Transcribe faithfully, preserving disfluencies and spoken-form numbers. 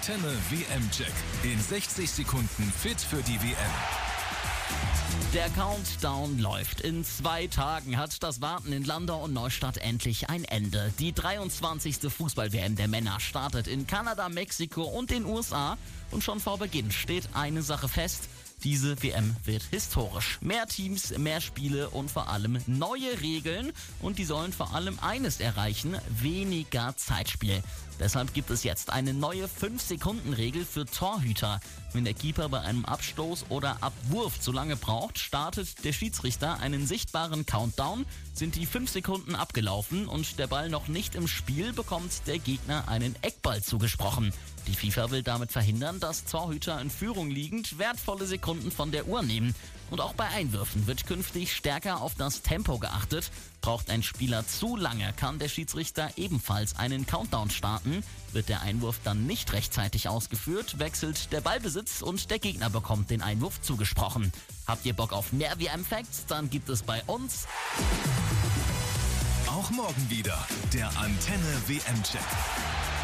Antenne W M-Check. In sechzig Sekunden fit für die W M. Der Countdown läuft. In zwei Tagen hat das Warten in Landau und Neustadt endlich ein Ende. Die dreiundzwanzigste Fußball-W M der Männer startet in Kanada, Mexiko und den U S A. Und schon vor Beginn steht eine Sache fest: Diese W M wird historisch. Mehr Teams, mehr Spiele und vor allem neue Regeln. Und die sollen vor allem eines erreichen: weniger Zeitspiel. Deshalb gibt es jetzt eine neue fünf Sekunden Regel für Torhüter. Wenn der Keeper bei einem Abstoß oder Abwurf zu lange braucht, startet der Schiedsrichter einen sichtbaren Countdown. Sind die fünf Sekunden abgelaufen und der Ball noch nicht im Spiel, bekommt der Gegner einen Eckball zugesprochen. Die FIFA will damit verhindern, dass Torhüter in Führung liegend wertvolle Sekunden von der Uhr nehmen. Und auch bei Einwürfen wird künftig stärker auf das Tempo geachtet. Braucht ein Spieler zu lange, kann der Schiedsrichter ebenfalls einen Countdown starten. Wird der Einwurf dann nicht rechtzeitig ausgeführt, wechselt der Ballbesitz und der Gegner bekommt den Einwurf zugesprochen. Habt ihr Bock auf mehr W M-Facts? Dann gibt es bei uns Auch morgen wieder der Antenne W M-Check.